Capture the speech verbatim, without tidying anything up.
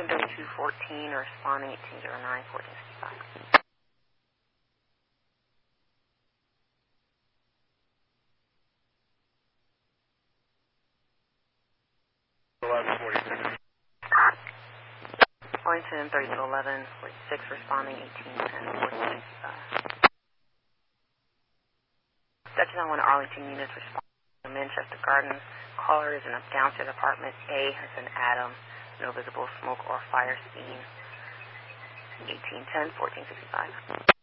Arlington thirty-two fourteen, responding eighteen oh nine, fourteen sixty-five. eleven forty-six. Arlington thirty-two eleven, forty-six, responding eighteen ten, fourteen sixty-five. Section nine one Arlington units responding to Manchester Gardens. Caller is in a downstairs apartment. A has an Adam. No visible smoke or fire seen. eighteen ten, fourteen sixty-five.